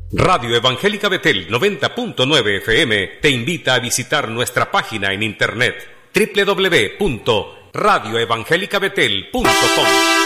Radio Evangélica Betel 90.9 FM te invita a visitar nuestra página en internet www.radioevangelicabetel.com.